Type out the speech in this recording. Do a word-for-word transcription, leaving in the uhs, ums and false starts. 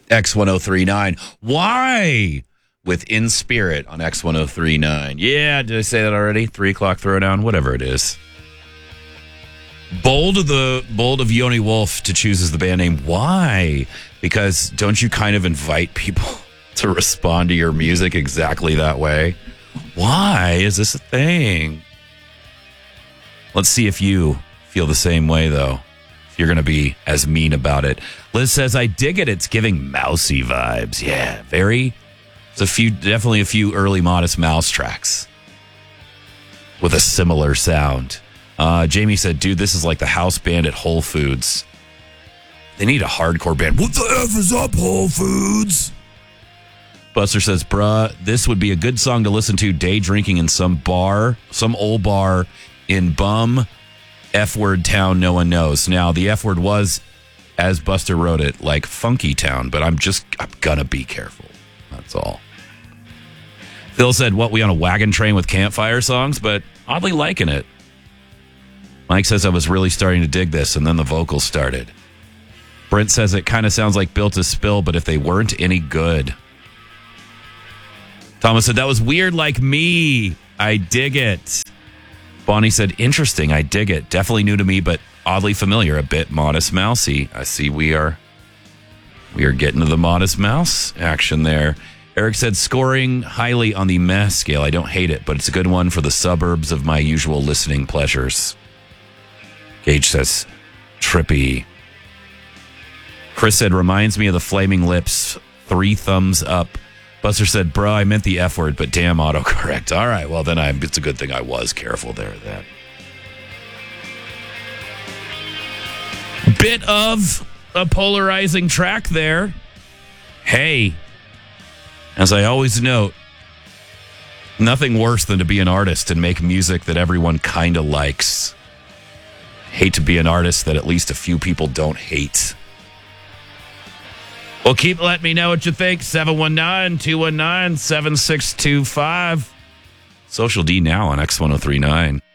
X ten thirty-nine. Why? With In Spirit on X ten thirty-nine. Yeah, did I say that already? Three o'clock throwdown, whatever it is. Bold of the bold of Yoni Wolf to choose as the band name. Why? Because don't you kind of invite people to respond to your music exactly that way? Why is this a thing? Let's see if you feel the same way, though. If you're going to be as mean about it. Liz says, I dig it. It's giving mousy vibes. Yeah, very. It's a few, definitely a few early Modest Mouse tracks with a similar sound. Uh, Jamie said, dude, this is like the house band at Whole Foods. They need a hardcore band. What the F is up, Whole Foods? Buster says, bruh, this would be a good song to listen to day drinking in some bar, some old bar in bum F-word town no one knows. Now, the F-word was, as Buster wrote it, like Funky Town, but I'm just, I'm gonna be careful. That's all. Phil said, what, we on a wagon train with campfire songs? But oddly liking it. Mike says, I was really starting to dig this, and then the vocals started. Brent says, it kind of sounds like Built to Spill, but if they weren't any good. Thomas said, that was weird like me. I dig it. Bonnie said, interesting. I dig it. Definitely new to me, but oddly familiar. A bit Modest Mousy. I see we are we are getting to the Modest Mouse action there. Eric said, scoring highly on the meh scale. I don't hate it, but it's a good one for the suburbs of my usual listening pleasures. Gage says, trippy. Chris said, reminds me of the Flaming Lips. Three thumbs up. Buster said, bro, I meant the F word, but damn autocorrect. All right, well, then I, it's a good thing I was careful there then. Bit of a polarizing track there. Hey, as I always note, nothing worse than to be an artist and make music that everyone kind of likes. Hate to be an artist that at least a few people don't hate. Well, keep letting me know what you think. seven one nine, two one nine, seven six two five. Social D now on X ten thirty-nine.